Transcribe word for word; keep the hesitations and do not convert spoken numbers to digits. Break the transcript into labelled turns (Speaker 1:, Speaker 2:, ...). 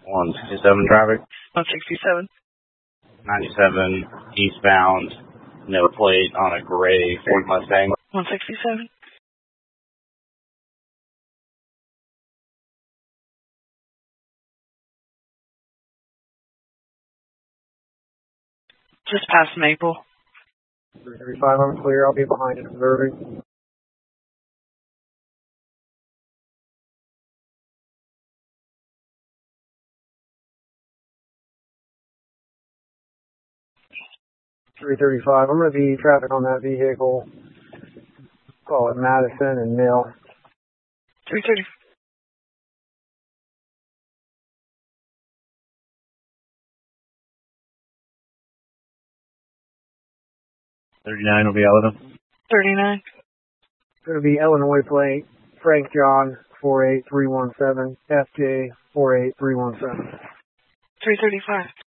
Speaker 1: one sixty-seven traffic.
Speaker 2: one sixty-seven.
Speaker 1: ninety-seven eastbound, no plate on a gray Ford Mustang.
Speaker 2: one sixty-seven. Just past Maple.
Speaker 3: three thirty-five, I'm clear. I'll be behind and observing. three thirty-five, I'm going to be traffic on that vehicle. Call it Madison and Mill.
Speaker 2: three thirty.
Speaker 1: thirty-nine will be Ellen.
Speaker 2: thirty-nine.
Speaker 3: Going to be Illinois plate, Frank John, four eight three one seven, F J, four eight three one seven.
Speaker 2: three thirty-five.